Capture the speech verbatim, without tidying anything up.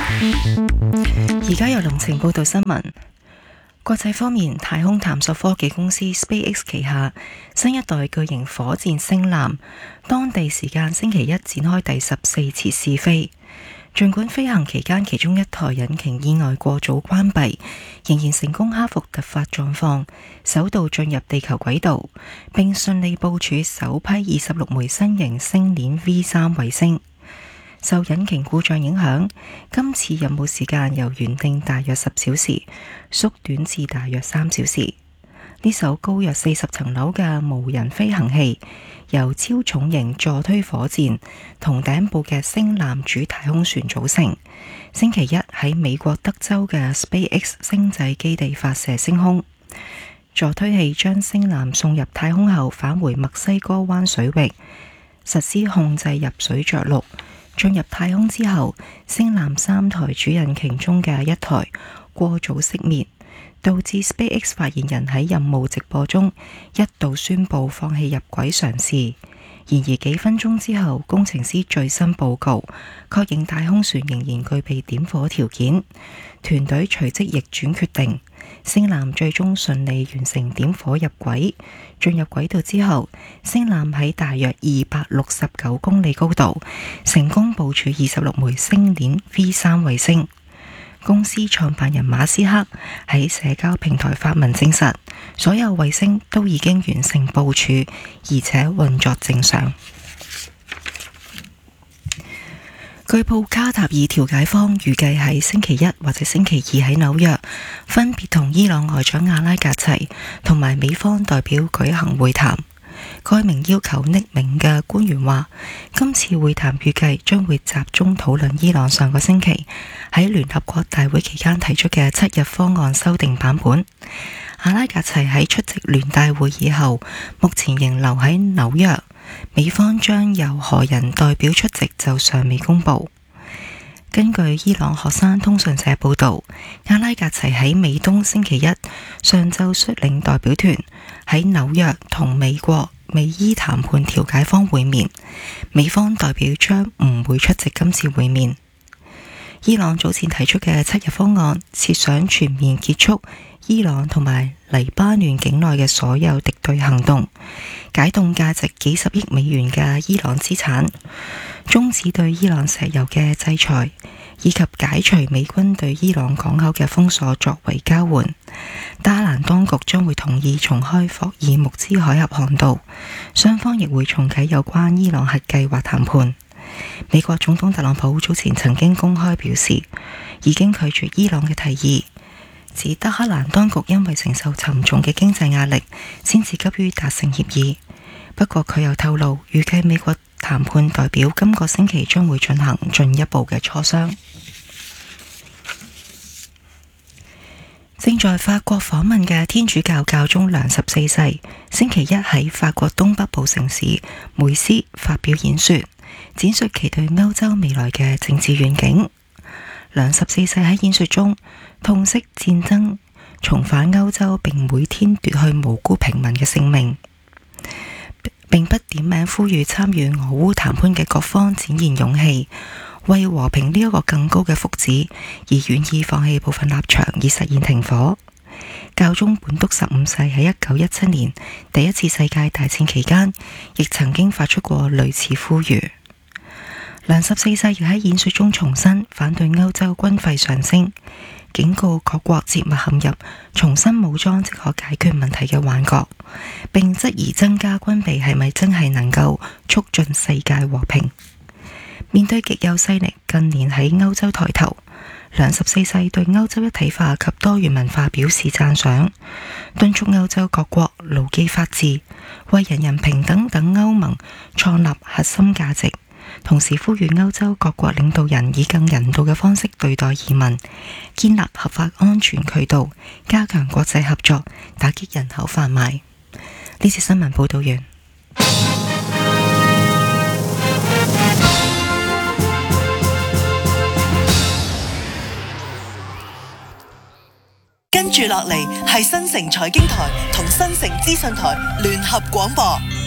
而家由龍情報道新聞。國際方面，太空探索科技公司 SpaceX 旗下新一代巨型火箭星艦，當地時間星期一展開第十四次試飛。儘管飛行期間其中一台引擎意外過早關閉，仍然成功克服突發狀況，首度進入地球軌道，並順利部署首批二十六枚新型星鏈 V 三 衛星。受引擎故障影響，今次任務時間由原定大約十小時縮短至大約三小時。呢艘高約四十層樓嘅無人飛行器，由超重型助推火箭同頂部嘅星艦主太空船組成。星期一喺美國德州嘅 SpaceX 星際基地發射升空。助推器將星艦送入太空後，返回墨西哥灣水域，實施控制入水着陸。進入太空之後，星艦三台主引擎中嘅一台過早熄滅，導致 SpaceX 發言人喺任務直播中一度宣布放棄入軌嘗試。然而幾分鐘之後，工程師最新報告確認太空船仍然具備點火條件，團隊隨即逆轉決定，星艦最終順利完成點火入軌。進入軌道之後，星艦喺大約二百六十九公里高度成功部署二十六枚星鏈 V 三 衛星。公司創辦人馬斯克喺社交平台發文證實，所有衛星都已經完成部署，而且運作正常。據報卡塔爾調解方預計喺星期一或者星期二喺紐約分別同伊朗外長阿拉格齊同埋美方代表舉行會談。該名要求匿名嘅官員話，今次會談預計將會集中討論伊朗上個星期喺聯合國大會期間提出嘅七日方案修訂版本。阿拉格齊喺出席聯大會議後，目前仍留喺紐約。美方將由何人代表出席就尚未公布。根據伊朗學生通訊社報道，阿拉格齊喺美東星期一上晝率領代表團喺紐約同美國美伊談判調解方會面，美方代表將唔會出席今次會面。伊朗早前提出嘅七日方案，設想全面結束伊朗同埋黎巴嫩境內嘅所有敵對行動，解凍價值幾十億美元嘅伊朗資產，終止對伊朗石油嘅制裁，以及解除美軍對伊朗港口嘅封鎖作為交換。巴蘭當局將會同意重開霍爾木茲海峽航道，雙方亦會重啟有關伊朗核計劃談判。美國總統特朗普早前曾經公開表示，已經拒絕伊朗嘅提議，指德黑蘭當局因為承受沉重嘅經濟壓力，先至急於達成協議。不過佢又透露，預計美國談判代表今個星期將會進行進一步嘅磋商。正在法國訪問嘅天主教教宗良十四世，星期一喺法國東北部城市梅斯發表演說，展述其對歐洲未來嘅政治願景。良十四世喺演說中痛斥戰爭重返歐洲，並每天奪去無辜平民嘅性命，並不點名呼籲參與俄烏談判嘅各方展現勇氣，為和平呢一個更高嘅福祉而願意放棄部分立場，以實現停火。教宗本篤十五世喺一九一七年第一次世界大戰期間，亦曾經發出過類似呼籲。良十四世亦喺演說中重申反對歐洲軍費上升，警告各國切勿陷入重新武裝即可解決問題嘅幻覺，並質疑增加軍備係咪真係能夠促進世界和平。面對極右勢力近年喺歐洲抬頭，良十四世對歐洲一體化及多元文化表示讚賞，敦促歐洲各國牢記法治，為人人平等等歐盟創立核心價值。同時呼籲歐洲各國領導人以更人道嘅方式對待移民，建立合法安全渠道，加強國際合作，打擊人口販賣。呢次新聞報道完。 跟住落嚟係新城財經台同新城資訊台聯合廣播。